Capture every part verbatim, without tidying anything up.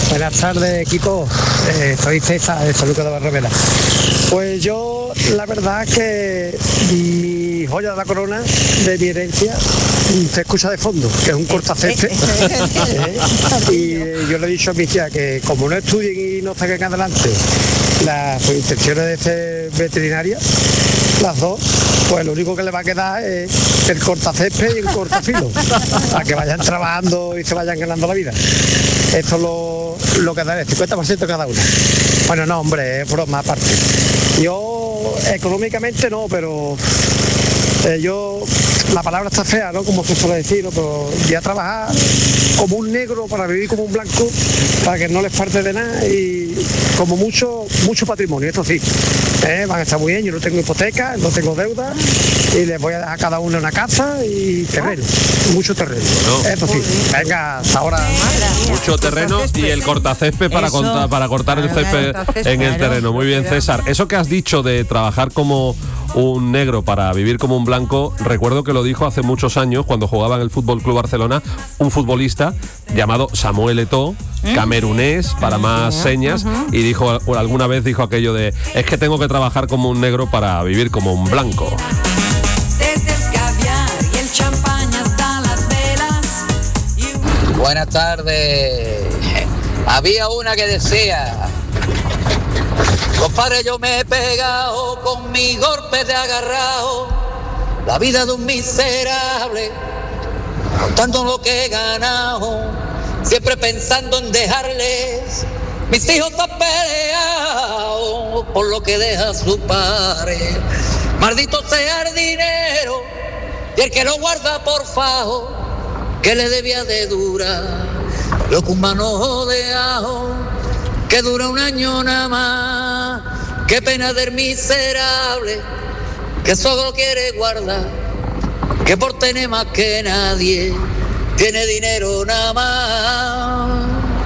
Buenas tardes, equipo. Eh, soy César, de San Lucas de Barrameda. Pues yo, la verdad es que mi joya de la corona, de mi herencia, se escucha de fondo, que es un cortacésped. ¿Eh? Y eh, yo le he dicho a mi tía que como no estudien y no saquen adelante las sus intenciones de ser veterinaria, las dos, pues lo único que le va a quedar es el cortacésped y el cortafilo, para que vayan trabajando y se vayan ganando la vida. Esto es lo, lo que da el cincuenta por ciento cada una. Bueno, no, hombre, es broma aparte. Yo, económicamente no, pero eh, yo, la palabra está fea, ¿no? Como se suele decir, ¿no? Pero voy a trabajar como un negro para vivir como un blanco, para que no les falte de nada y como mucho, mucho patrimonio, esto sí. Eh, van a estar muy bien, yo no tengo hipoteca, no tengo deuda y les voy a dejar a cada uno una casa y terreno, mucho terreno. Bueno, eso sí, venga, hasta ahora. Mucho terreno y el cortacésped para, conta, para cortar el césped en el terreno. Muy bien, César. Eso que has dicho de trabajar como un negro para vivir como un blanco, recuerdo que lo dijo hace muchos años cuando jugaba en el Fútbol Club Barcelona un futbolista llamado Samuel Eto'o, camerunés para más señas, y dijo alguna vez dijo aquello de es que tengo que trabajar como un negro para vivir como un blanco. Desde el caviar y el champán hasta las velas. Y... Buenas tardes. Había una que decía: compadre, yo me he pegado con mi golpe de agarrado, la vida de un miserable, contando lo que he ganado, siempre pensando en dejarles mis hijos tan peleados por lo que deja su padre. Maldito sea el dinero y el que lo guarda por fajo, que le debía de durar lo que un manojo de ajo, que dura un año nada más. Qué pena del miserable que solo quiere guardar, que por tener más que nadie tiene dinero nada más.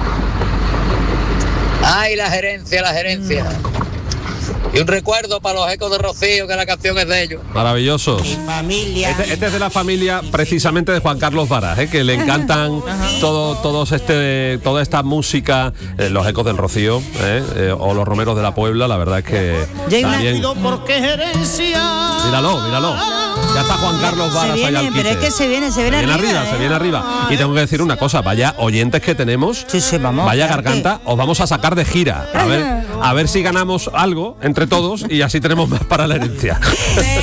Ay, la gerencia, la gerencia. Y un recuerdo para los Ecos de Rocío, que la canción es de ellos. Maravillosos. Este, este es de la familia precisamente de Juan Carlos Varas, ¿eh? Que le encantan todo, todos este, toda esta música, eh, los Ecos del Rocío, ¿eh? Eh, o los Romeros de la Puebla, la verdad es que también. Míralo, míralo. Ya está Juan Carlos Varas allá al quite. Pero es que se viene, se viene, se viene arriba, arriba, ¿eh? se viene arriba. Y tengo que decir una cosa, vaya oyentes que tenemos, sí, sí, vamos, vaya claro garganta, que... os vamos a sacar de gira. A ver, a ver si ganamos algo entre todos y así tenemos más para la herencia.